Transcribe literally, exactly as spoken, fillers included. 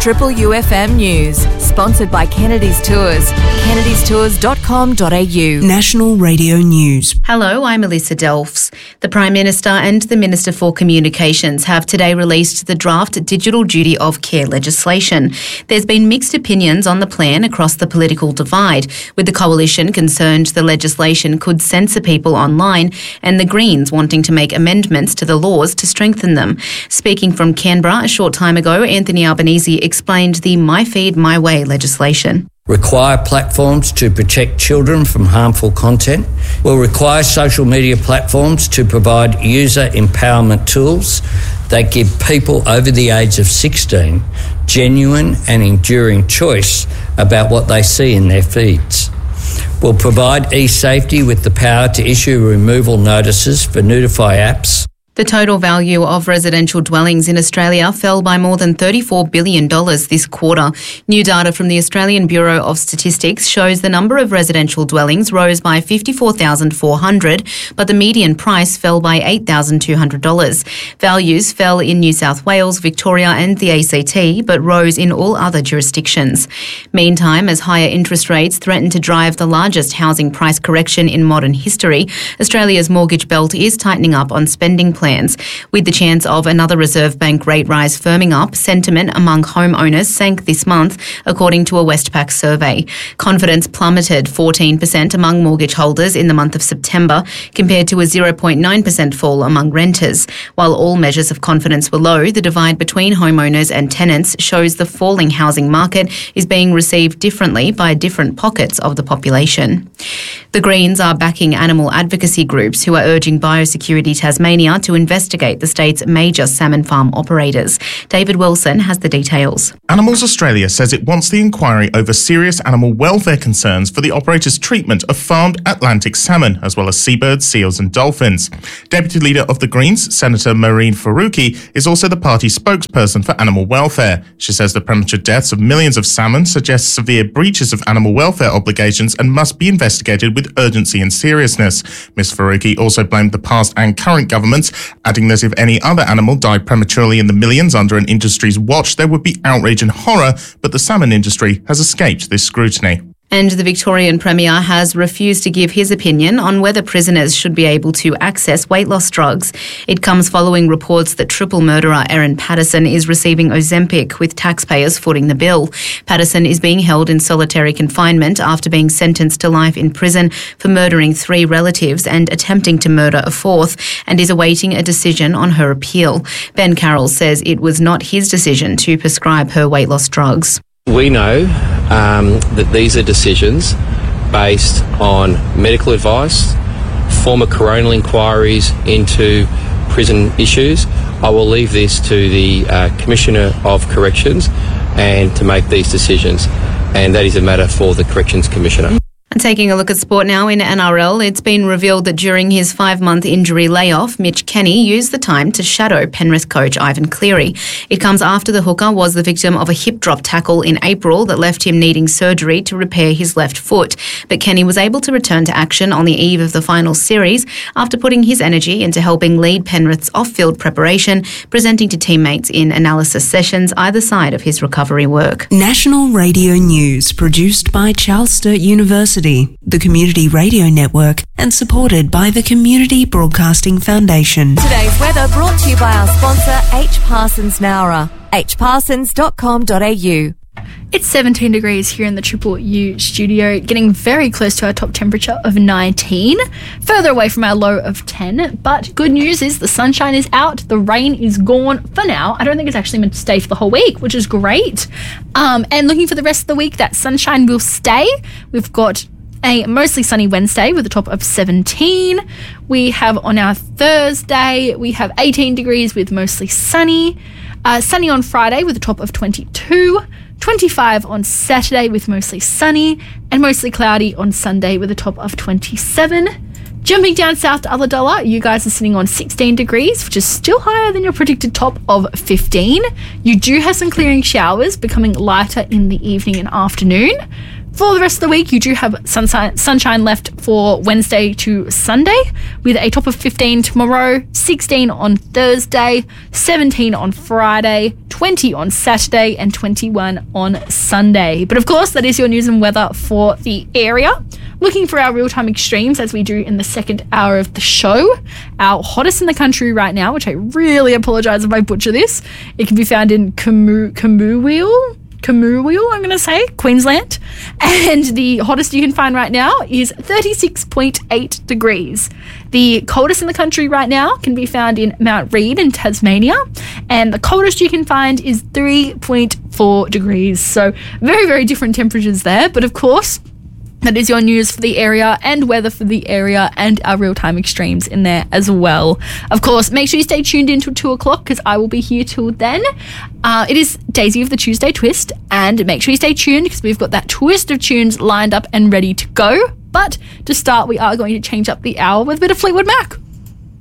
Triple U F M News, sponsored by Kennedy's Tours. kennedys tours dot com dot a u. National Radio News. Hello, I'm Alyssa Delphs. The Prime Minister and the Minister for Communications have today released the draft Digital Duty of Care legislation. There's been mixed opinions on the plan across the political divide, with the Coalition concerned the legislation could censor people online and the Greens wanting to make amendments to the laws to strengthen them. Speaking from Canberra a short time ago, Anthony Albanese explained the My Feed, My Way legislation. Require platforms to protect children from harmful content. Will require social media platforms to provide user empowerment tools that give people over the age of sixteen genuine and enduring choice about what they see in their feeds. Will provide eSafety with the power to issue removal notices for Nudify apps. The total value of residential dwellings in Australia fell by more than thirty-four billion dollars this quarter. New data from the Australian Bureau of Statistics shows the number of residential dwellings rose by fifty-four thousand four hundred, but the median price fell by eight thousand two hundred dollars. Values fell in New South Wales, Victoria and the A C T, but rose in all other jurisdictions. Meantime, as higher interest rates threaten to drive the largest housing price correction in modern history, Australia's mortgage belt is tightening up on spending plans. Plans. With the chance of another Reserve Bank rate rise firming up, sentiment among homeowners sank this month, according to a Westpac survey. Confidence plummeted fourteen percent among mortgage holders in the month of September, compared to a zero point nine percent fall among renters. While all measures of confidence were low, the divide between homeowners and tenants shows the falling housing market is being received differently by different pockets of the population. The Greens are backing animal advocacy groups who are urging Biosecurity Tasmania to investigate the state's major salmon farm operators. David Wilson has the details. Animals Australia says it wants the inquiry over serious animal welfare concerns for the operators' treatment of farmed Atlantic salmon, as well as seabirds, seals and dolphins. Deputy Leader of the Greens, Senator Mehreen Faruqi, is also the party spokesperson for animal welfare. She says the premature deaths of millions of salmon suggest severe breaches of animal welfare obligations and must be investigated with urgency and seriousness. Miz Faruqi also blamed the past and current governments, adding that if any other animal died prematurely in the millions under an industry's watch, there would be outrage and horror, but the salmon industry has escaped this scrutiny. And the Victorian Premier has refused to give his opinion on whether prisoners should be able to access weight loss drugs. It comes following reports that triple murderer Erin Patterson is receiving Ozempic, with taxpayers footing the bill. Patterson is being held in solitary confinement after being sentenced to life in prison for murdering three relatives and attempting to murder a fourth, and is awaiting a decision on her appeal. Ben Carroll says it was not his decision to prescribe her weight loss drugs. We know um, that these are decisions based on medical advice, former coronial inquiries into prison issues. I will leave this to the uh, Commissioner of Corrections and to make these decisions, and that is a matter for the Corrections Commissioner. And taking a look at sport now in N R L, it's been revealed that during his five-month injury layoff, Mitch Kenny used the time to shadow Penrith coach Ivan Cleary. It comes after the hooker was the victim of a hip drop tackle in April that left him needing surgery to repair his left foot. But Kenny was able to return to action on the eve of the final series after putting his energy into helping lead Penrith's off-field preparation, presenting to teammates in analysis sessions either side of his recovery work. National Radio News, produced by Charles Sturt University, the Community Radio Network, and supported by the Community Broadcasting Foundation. Today's weather brought to you by our sponsor, H. Parsons Nowra, h parsons dot com dot a u. It's seventeen degrees here in the Triple U studio, getting very close to our top temperature of nineteen, further away from our low of ten. But good news is the sunshine is out, the rain is gone for now. I don't think it's actually meant to stay for the whole week, which is great. Um, and looking for the rest of the week, that sunshine will stay. We've got a mostly sunny Wednesday with a top of seventeen. We have on our Thursday, we have eighteen degrees with mostly sunny. Uh, sunny on Friday with a top of twenty-two. twenty-five on Saturday with mostly sunny, and mostly cloudy on Sunday with a top of twenty-seven. Jumping down south to Ulladulla, you guys are sitting on sixteen degrees, which is still higher than your predicted top of fifteen. You do have some clearing showers, becoming lighter in the evening and afternoon. For the rest of the week, you do have sunshine, sunshine left for Wednesday to Sunday, with a top of fifteen tomorrow, sixteen on Thursday, seventeen on Friday, twenty on Saturday, and twenty-one on Sunday. But of course, that is your news and weather for the area. Looking for our real-time extremes, as we do in the second hour of the show. Our hottest in the country right now, which I really apologise if I butcher this, it can be found in Camu- Camooweal. Camooweal, I'm going to say, Queensland. And the hottest you can find right now is thirty-six point eight degrees. The coldest in the country right now can be found in Mount Reid in Tasmania. And the coldest you can find is three point four degrees. So very, very different temperatures there. But of course, that is your news for the area and weather for the area and our real-time extremes in there as well. Of course, make sure you stay tuned in till two o'clock because I will be here till then. Uh, it is Daisy of the Tuesday Twist, and make sure you stay tuned because we've got that twist of tunes lined up and ready to go. But to start, we are going to change up the hour with a bit of Fleetwood Mac.